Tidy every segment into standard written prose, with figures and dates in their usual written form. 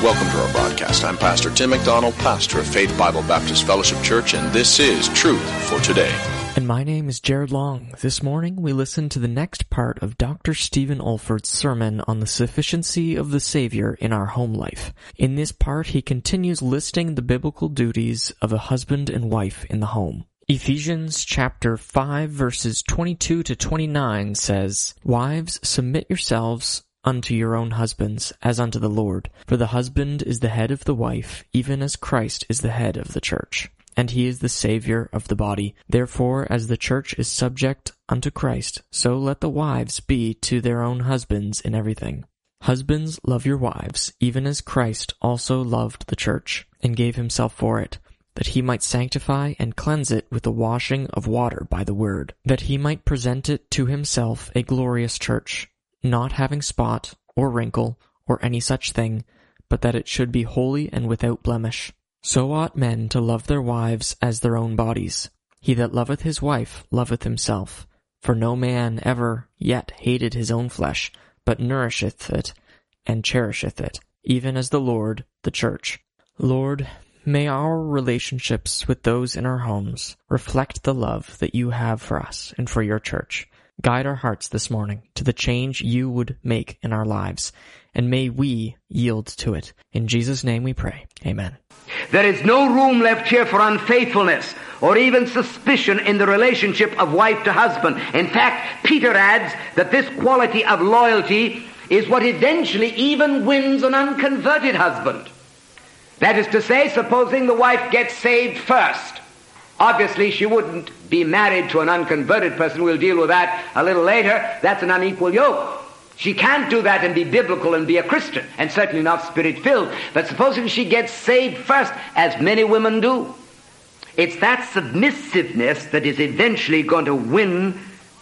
Welcome to our broadcast. I'm Pastor Tim McDonald, pastor of Faith Bible Baptist Fellowship Church, and this is Truth for Today. And my name is Jared Long. This morning we listen to the next part of Dr. Stephen Olford's sermon on the sufficiency of the Savior in our home life. In this part, he continues listing the biblical duties of a husband and wife in the home. Ephesians chapter 5 verses 22 to 29 says, "Wives, submit yourselves unto your own husbands, as unto the Lord. For the husband is the head of the wife, even as Christ is the head of the church. And he is the Savior of the body. Therefore, as the church is subject unto Christ, so let the wives be to their own husbands in everything. Husbands, love your wives, even as Christ also loved the church, and gave himself for it, that he might sanctify and cleanse it with the washing of water by the word, that he might present it to himself a glorious church, not having spot, or wrinkle, or any such thing, but that it should be holy and without blemish. So ought men to love their wives as their own bodies. He that loveth his wife loveth himself. For no man ever yet hated his own flesh, but nourisheth it, and cherisheth it, even as the Lord the church. Lord, may our relationships with those in our homes reflect the love that you have for us and for your church. Guide our hearts this morning to the change you would make in our lives, and may we yield to it. In Jesus' name we pray. Amen. There is no room left here for unfaithfulness or even suspicion in the relationship of wife to husband. In fact, Peter adds that this quality of loyalty is what eventually even wins an unconverted husband. That is to say, supposing the wife gets saved first. Obviously, she wouldn't be married to an unconverted person. We'll deal with that a little later. That's an unequal yoke. She can't do that and be biblical and be a Christian, and certainly not Spirit-filled. But supposing she gets saved first, as many women do, it's that submissiveness that is eventually going to win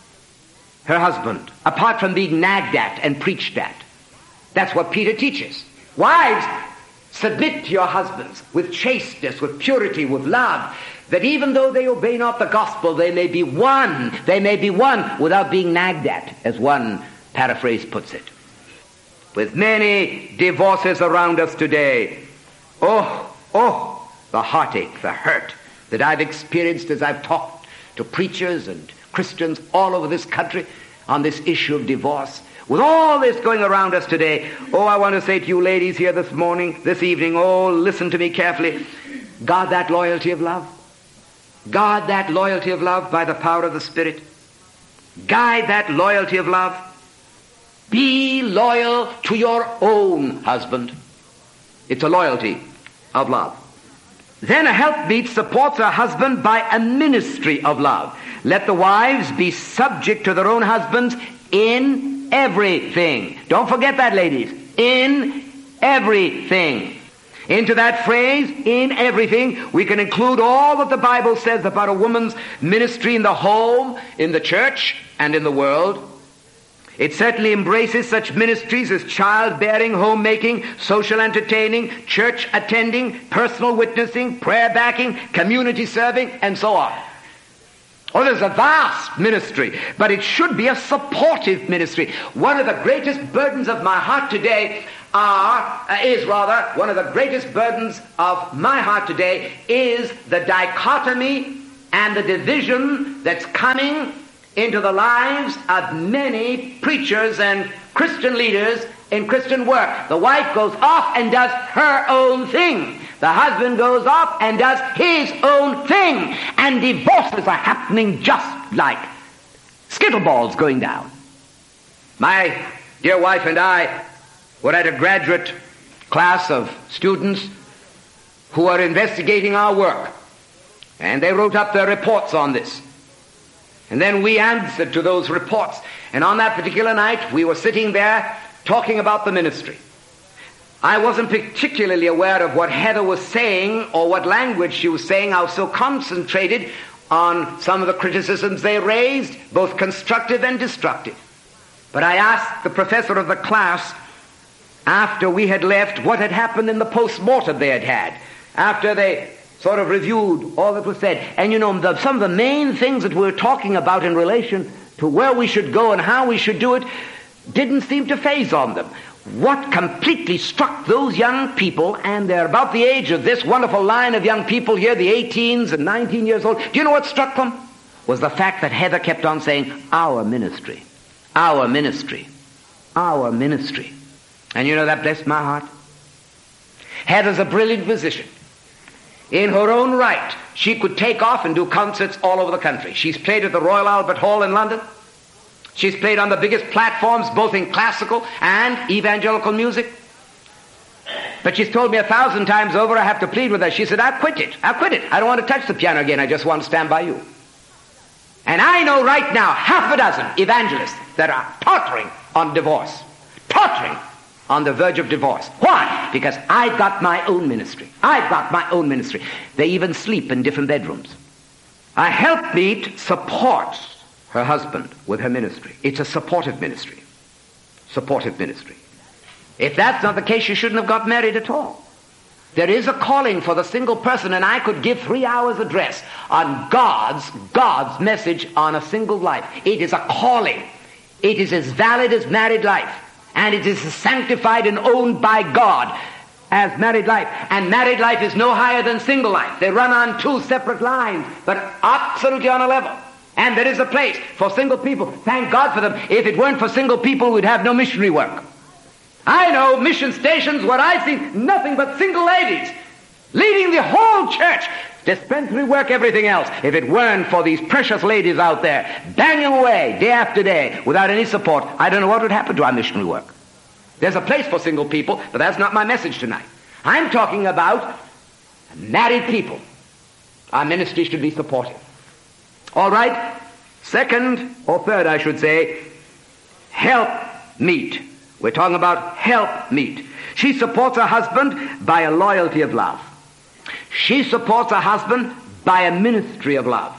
her husband, apart from being nagged at and preached at. That's what Peter teaches. Wives, submit to your husbands with chasteness, with purity, with love, that even though they obey not the gospel, they may be won without being nagged at, as one paraphrase puts it. With many divorces around us today, the heartache, the hurt that I've experienced as I've talked to preachers and Christians all over this country on this issue of divorce. With all this going around us today, I want to say to you ladies here this evening, listen to me carefully. Guard that loyalty of love. Guard that loyalty of love by the power of the Spirit. Guide that loyalty of love. Be loyal to your own husband. It's a loyalty of love. Then a helpmeet supports her husband by a ministry of love. Let the wives be subject to their own husbands in everything. Don't forget that, ladies. In everything. Into that phrase, in everything, we can include all that the Bible says about a woman's ministry in the home, in the church, and in the world. It certainly embraces such ministries as childbearing, homemaking, social entertaining, church attending, personal witnessing, prayer backing, community serving, and so on. There's a vast ministry, but it should be a supportive ministry. One of the greatest burdens of my heart today one of the greatest burdens of my heart today is the dichotomy and the division that's coming into the lives of many preachers and Christian leaders in Christian work. The wife goes off and does her own thing. The husband goes off and does his own thing. And divorces are happening just like skittleballs going down. My dear wife and I were at a graduate class of students who are investigating our work. And they wrote up their reports on this. And then we answered to those reports. And on that particular night, we were sitting there talking about the ministry. I wasn't particularly aware of what Heather was saying or what language she was saying. I was so concentrated on some of the criticisms they raised, both constructive and destructive. But I asked the professor of the class, after we had left, what had happened in the post-mortem they had had, after they sort of reviewed all that was said. And some of the main things that we were talking about in relation to where we should go and how we should do it didn't seem to faze on them. what completely struck those young people, and they're about the age of this wonderful line of young people here, the 18s and 19 years old, do you know what struck them? Was the fact that Heather kept on saying, our ministry, our ministry, our ministry. And you know, that blessed my heart. Heather's a brilliant musician. In her own right, she could take off and do concerts all over the country. She's played at the Royal Albert Hall in London. She's played on the biggest platforms, both in classical and evangelical music. But she's told me 1,000 times over, I have to plead with her. She said, I'll quit it. I don't want to touch the piano again. I just want to stand by you. And I know right now half a dozen evangelists that are tottering on divorce. Tottering on the verge of divorce. Why? Because I've got my own ministry. I've got my own ministry. They even sleep in different bedrooms. A helpmeet supports her husband with her ministry. It's a supportive ministry. Supportive ministry. If that's not the case, you shouldn't have got married at all. There is a calling for the single person, and I could give 3 hours address on God's message on a single life. It is a calling. It is as valid as married life. And it is as sanctified and owned by God as married life. And married life is no higher than single life. They run on 2 separate lines, but absolutely on a level. And there is a place for single people. Thank God for them. If it weren't for single people, we'd have no missionary work. I know mission stations where I see nothing but single ladies leading the whole church. Dispensary work, everything else. If it weren't for these precious ladies out there banging away day after day without any support, I don't know what would happen to our missionary work. There's a place for single people, but that's not my message tonight. I'm talking about married people. Our ministry should be supportive. All right? Second, or third, I should say, help meet. We're talking about help meet. She supports her husband by a loyalty of love. She supports her husband by a ministry of love.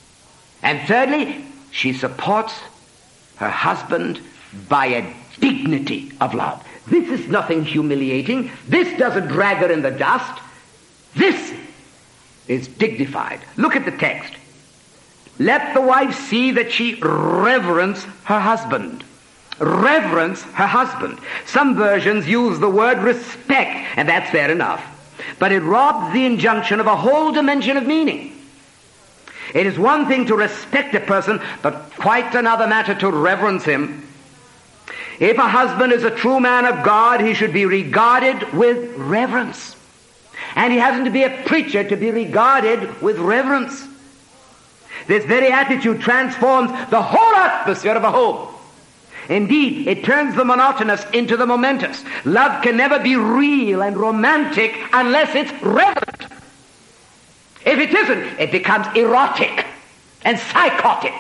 And thirdly, she supports her husband by a dignity of love. This is nothing humiliating. This doesn't drag her in the dust. This is dignified. Look at the text. Let the wife see that she reverence her husband. Reverence her husband. Some versions use the word respect, and that's fair enough. But it robs the injunction of a whole dimension of meaning. It is one thing to respect a person, but quite another matter to reverence him. If a husband is a true man of God, he should be regarded with reverence. And he hasn't to be a preacher to be regarded with reverence. This very attitude transforms the whole atmosphere of a home. Indeed, it turns the monotonous into the momentous. Love can never be real and romantic unless it's reverent. If it isn't, it becomes erotic and psychotic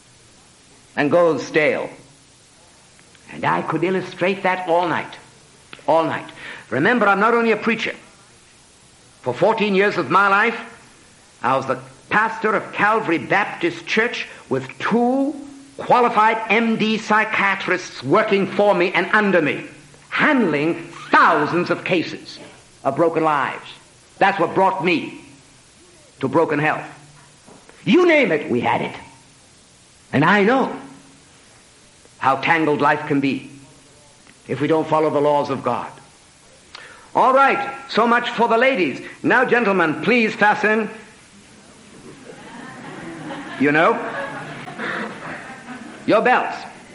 and goes stale. And I could illustrate that all night. All night. Remember, I'm not only a preacher. For 14 years of my life, I was the pastor of Calvary Baptist Church with 2 qualified MD psychiatrists working for me and under me, handling thousands of cases of broken lives. That's what brought me to broken health. You name it, we had it. And I know how tangled life can be if we don't follow the laws of God. All right, so much for the ladies. Now, gentlemen, please fasten, your belts.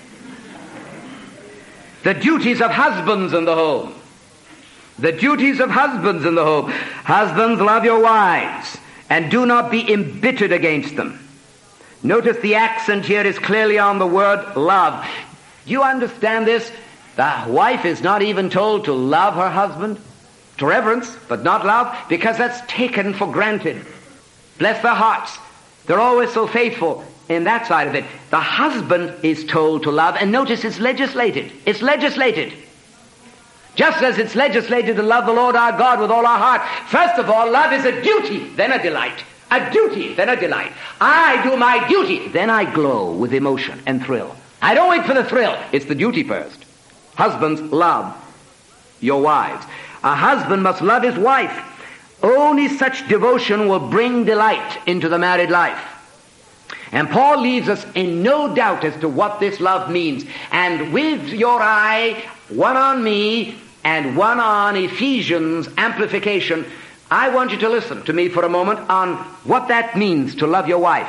The duties of husbands in the home. The duties of husbands in the home. Husbands, love your wives and do not be embittered against them. Notice the accent here is clearly on the word love. Do you understand this? The wife is not even told to love her husband, to reverence, but not love, because that's taken for granted. Bless their hearts. They're always so faithful in that side of it. The husband is told to love, and notice it's legislated. It's legislated. Just as it's legislated to love the Lord our God with all our heart. First of all, love is a duty, then a delight. A duty, then a delight. I do my duty, then I glow with emotion and thrill. I don't wait for the thrill. It's the duty first. Husbands, love your wives. A husband must love his wife. Only such devotion will bring delight into the married life. And Paul leaves us in no doubt as to what this love means. And with your eye, one on me and one on Ephesians amplification, I want you to listen to me for a moment on what that means to love your wife.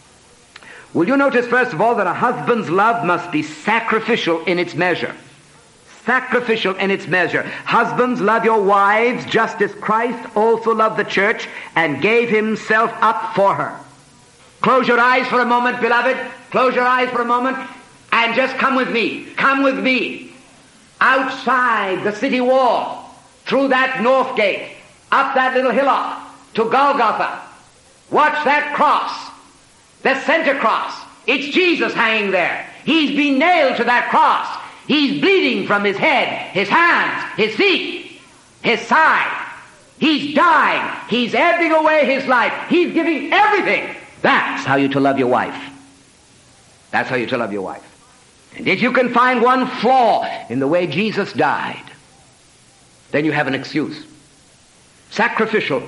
Will you notice, first of all, that a husband's love must be sacrificial in its measure. Sacrificial in its measure. Husbands, love your wives just as Christ also loved the church and gave himself up for her. Close your eyes for a moment, beloved. Close your eyes for a moment and just come with me. Come with me. Outside the city wall, through that north gate, up that little hillock to Golgotha. Watch that cross. The center cross. It's Jesus hanging there. He's been nailed to that cross. He's bleeding from his head, his hands, his feet, his side. He's dying. He's ending away his life. He's giving everything. That's how you're to love your wife. That's how you're to love your wife. And if you can find one flaw in the way Jesus died, then you have an excuse. Sacrificial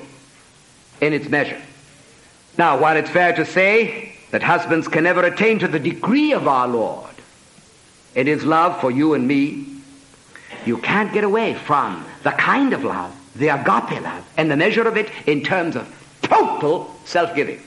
in its measure. Now, while it's fair to say that husbands can never attain to the degree of our Lord in his love for you and me, you can't get away from the kind of love, the agape love, and the measure of it in terms of total self-giving.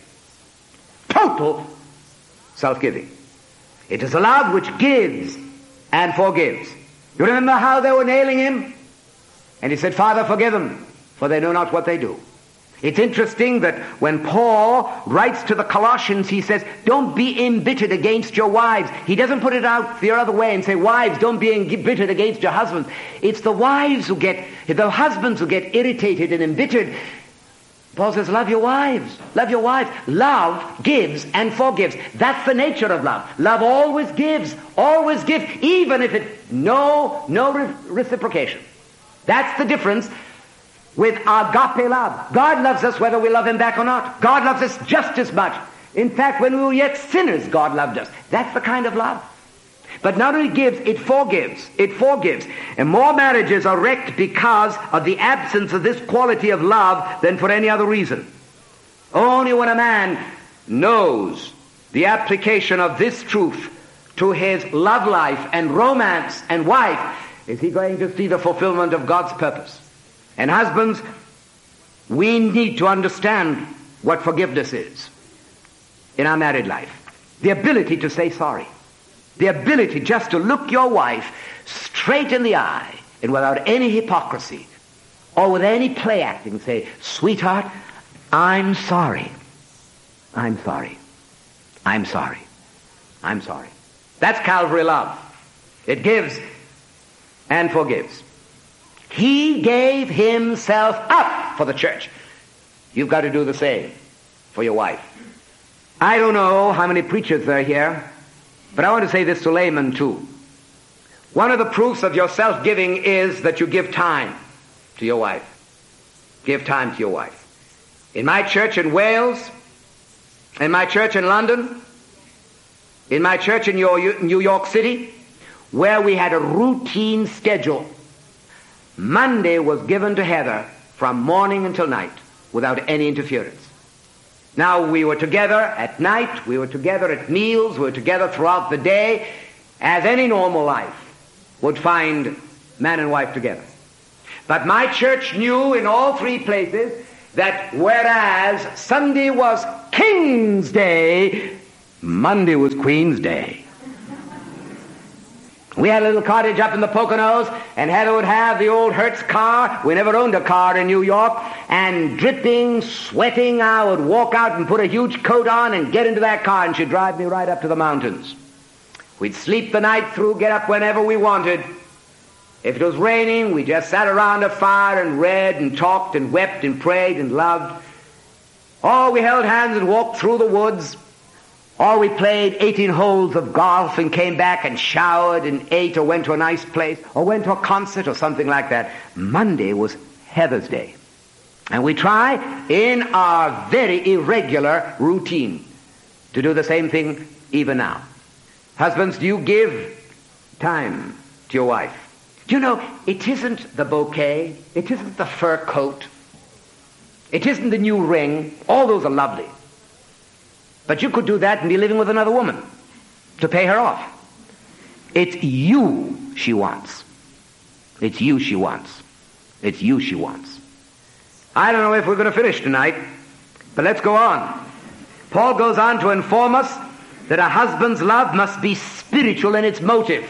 Total self-giving. It is a love which gives and forgives. You remember how they were nailing him? And he said, Father, forgive them, for they know not what they do. It's interesting that when Paul writes to the Colossians, he says, don't be embittered against your wives. He doesn't put it out the other way and say, wives, don't be embittered against your husbands. It's the wives who the husbands who get irritated and embittered. Paul says, love your wives. Love your wives. Love gives and forgives. That's the nature of love. Love always gives. Always gives, even if it no reciprocation. That's the difference with agape love. God loves us whether we love him back or not. God loves us just as much. In fact, when we were yet sinners, God loved us. That's the kind of love. But not only gives, it forgives. It forgives. And more marriages are wrecked because of the absence of this quality of love than for any other reason. Only when a man knows the application of this truth to his love life and romance and wife is he going to see the fulfillment of God's purpose. And husbands, we need to understand what forgiveness is in our married life. The ability to say sorry. The ability just to look your wife straight in the eye and without any hypocrisy or with any play acting say, sweetheart, I'm sorry. I'm sorry. I'm sorry. I'm sorry. That's Calvary love. It gives and forgives. He gave himself up for the church. You've got to do the same for your wife. I don't know how many preachers there are here, but I want to say this to laymen too. One of the proofs of your self-giving is that you give time to your wife. Give time to your wife. In my church in Wales, in my church in London, in my church in New York City, where we had a routine schedule, Monday was given to Heather from morning until night without any interference. Now, we were together at night, we were together at meals, we were together throughout the day, as any normal life would find man and wife together. But my church knew in all three places that whereas Sunday was King's Day, Monday was Queen's Day. We had a little cottage up in the Poconos, and Heather would have the old Hertz car. We never owned a car in New York. And dripping, sweating, I would walk out and put a huge coat on and get into that car, and she'd drive me right up to the mountains. We'd sleep the night through, get up whenever we wanted. If it was raining, we just sat around a fire and read and talked and wept and prayed and loved. Or we held hands and walked through the woods. Or we played 18 holes of golf and came back and showered and ate or went to a nice place or went to a concert or something like that. Monday was Heather's Day. And we try in our very irregular routine to do the same thing even now. Husbands, do you give time to your wife? Do you know, it isn't the bouquet, it isn't the fur coat, it isn't the new ring. All those are lovely. But you could do that and be living with another woman to pay her off. It's you she wants. It's you she wants. It's you she wants. I don't know if we're going to finish tonight, but let's go on. Paul goes on to inform us that a husband's love must be spiritual in its motive,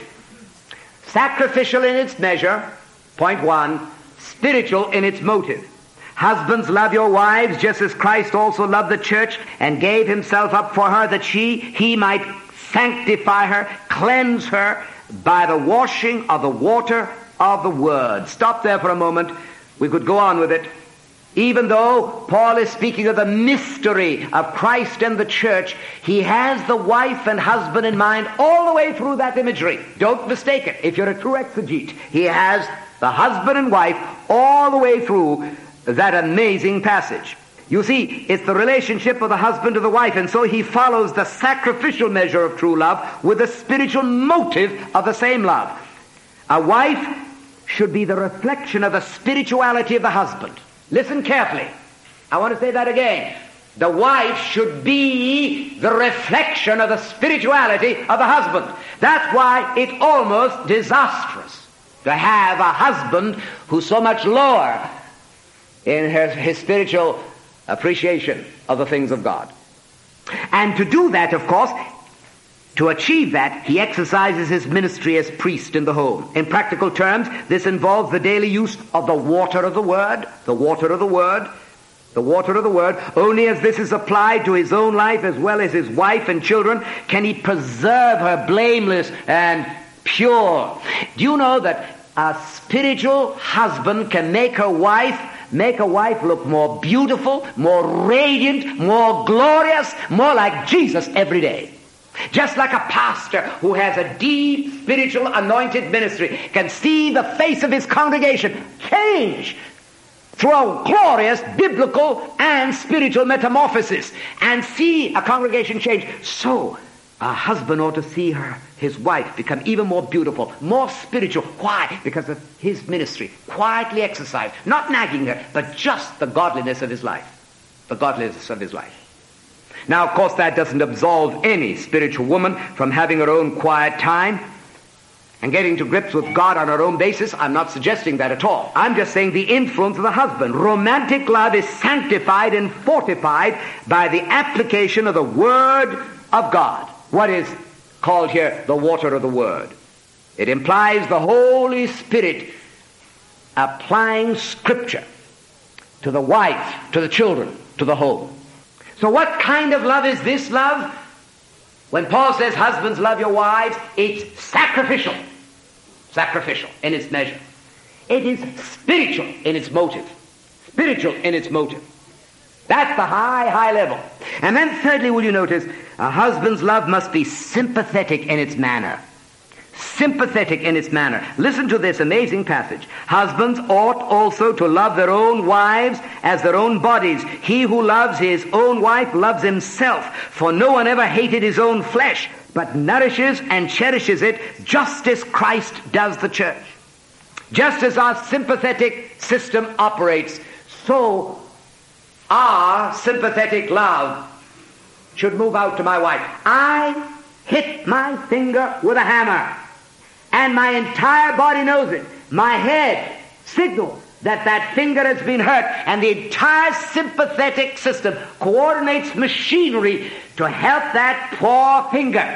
sacrificial in its measure, point one, spiritual in its motive. Husbands, love your wives just as Christ also loved the church and gave himself up for her, that he might sanctify her, cleanse her by the washing of the water of the word. Stop there for a moment. We could go on with it. Even though Paul is speaking of the mystery of Christ and the church, he has the wife and husband in mind all the way through that imagery. Don't mistake it. If you're a true exegete, he has the husband and wife all the way through that amazing passage. You see, it's the relationship of the husband to the wife, and so he follows the sacrificial measure of true love with the spiritual motive of the same love. A wife should be the reflection of the spirituality of the husband. Listen carefully. I want to say that again. The wife should be the reflection of the spirituality of the husband. That's why it's almost disastrous to have a husband who's so much lower in his spiritual appreciation of the things of God. And to do that, of course, to achieve that, he exercises his ministry as priest in the home. In practical terms, this involves the daily use of the water of the word, the water of the word, the water of the word. Only as this is applied to his own life as well as his wife and children can he preserve her blameless and pure. Do you know that a spiritual husband can make a wife look more beautiful, more radiant, more glorious, more like Jesus every day? Just like a pastor who has a deep spiritual anointed ministry can see the face of his congregation change through a glorious biblical and spiritual metamorphosis and see a congregation change. So a husband ought to see his wife become even more beautiful, more spiritual. Why? Because of his ministry, quietly exercised, not nagging her, but just the godliness of his life. The godliness of his life. Now, of course, that doesn't absolve any spiritual woman from having her own quiet time and getting to grips with God on her own basis. I'm not suggesting that at all. I'm just saying the influence of the husband. Romantic love is sanctified and fortified by the application of the Word of God. What is called here the water of the Word? It implies the Holy Spirit applying Scripture to the wife, to the children, to the home. So what kind of love is this love? When Paul says, husbands, love your wives, it's sacrificial. Sacrificial in its measure. It is spiritual in its motive. Spiritual in its motive. That's the high level. And then thirdly, will you notice, a husband's love must be sympathetic in its manner. Sympathetic in its manner. Listen to this amazing passage. Husbands ought also to love their own wives as their own bodies. He who loves his own wife loves himself. For no one ever hated his own flesh, but nourishes and cherishes it, just as Christ does the church. Just as our sympathetic system operates, so our sympathetic love should move out to my wife. I hit my finger with a hammer, and my entire body knows it. My head signals that finger has been hurt, and the entire sympathetic system coordinates machinery to help that poor finger.